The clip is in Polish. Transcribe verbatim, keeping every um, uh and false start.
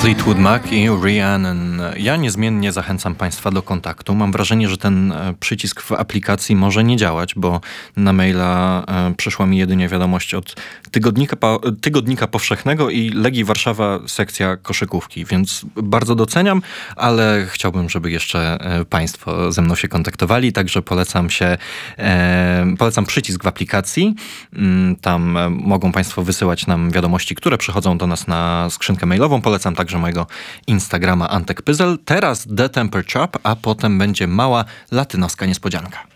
Fleetwood Mac i Rhiannon. Ja niezmiennie zachęcam Państwa do kontaktu. Mam wrażenie, że ten przycisk w aplikacji może nie działać, bo na maila przyszła mi jedynie wiadomość od Tygodnika, Tygodnika Powszechnego i Legii Warszawa, sekcja koszykówki, więc bardzo doceniam, ale chciałbym, żeby jeszcze Państwo ze mną się kontaktowali, także polecam się, polecam przycisk w aplikacji. Tam mogą Państwo wysyłać nam wiadomości, które przychodzą do nas na skrzynkę mailową. Polecam także mojego Instagrama Antek Pyzel. Teraz The Temper Trap, a potem będzie mała latynoska niespodzianka.